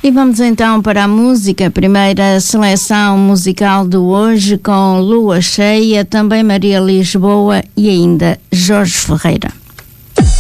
E vamos então para a música, a primeira seleção musical de hoje com Lua Cheia, também Maria Lisboa e ainda Jorge Ferreira.